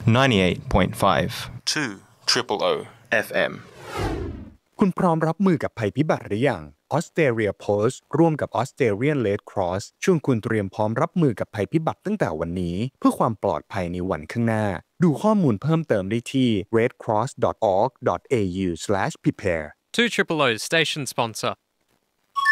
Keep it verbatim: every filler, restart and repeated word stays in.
ninety-eight point five two triple O เอฟ เอ็มคุณพร้อมรับมือกับภัยพิบัติหรือยัง Australia Post ร่วมกับ Australian Red Cross ชวนคุณเตรียมพร้อมรับมือกับภัยพิบัติตั้งแต่วันนี้เพื่อความปลอดภัยในวันข้างหน้าดูข้อมูลเพิ่มเติมได้ที่ red cross dot org dot a u slash prepare two O's station sponsor